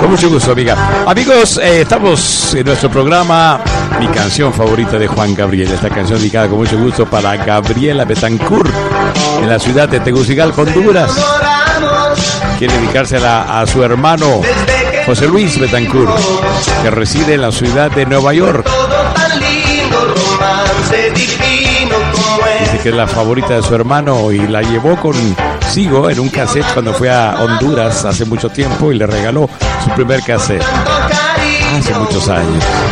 Con mucho gusto, amiga. Amigos, estamos en nuestro programa Mi canción favorita de Juan Gabriel. Esta canción dedicada con mucho gusto para Gabriela Betancourt, en la ciudad de Tegucigalpa, Honduras. Quiere dedicársela a su hermano José Luis Betancourt, que reside en la ciudad de Nueva York. Dice que es la favorita de su hermano y la llevó consigo en un cassette cuando fue a Honduras hace mucho tiempo y le regaló su primer cassette hace muchos años.